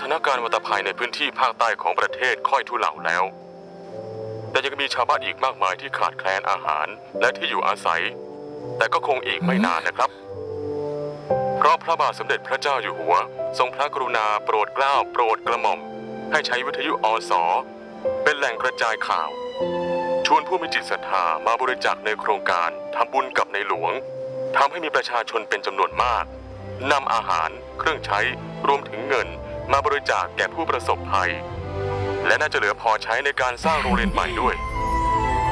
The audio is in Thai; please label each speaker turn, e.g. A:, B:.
A: นการณ์วัตภัยในพื้นที่ภาคใต้ของประเทศค่อยทุเลาแล้วแต่ยังมีชาวบ้านอีกมากมายที่ขาดแคลนอาหารและที่อยู่อาศัยแต่ก็คงอีกไม่นานนะครับเพราะพระบาทสมเด็จพระเจ้าอยู่หัวทรงพระกรุณาโปรดเกล้าโปรดกระหม่อมให้ใช้วิทยุอส.เป็นแหล่งกระจายข่าวชวนผู้มีจิตศรัทธามาบริจาคในโครงการทำบุญกับในหลวงทำให้มีประชาชนเป็นจำนวนมากนำอาหารเครื่องใช้รวมถึงเงินมาบริจาคแก่ผู้ประสบภัยและน่าจะเหลือพอใช้ในการสร้างโรงเรียนใหม่ด้วย